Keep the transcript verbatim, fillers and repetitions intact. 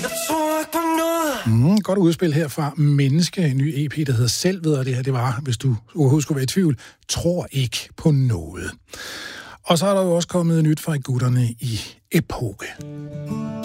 Mm, godt udspil her fra Menneske, en ny E P, der hedder Selv ved, og det her, det var, hvis du overhovedet skulle være i tvivl, Tror ikke på noget. Og så er der jo også kommet nyt fra gutterne i Epoke.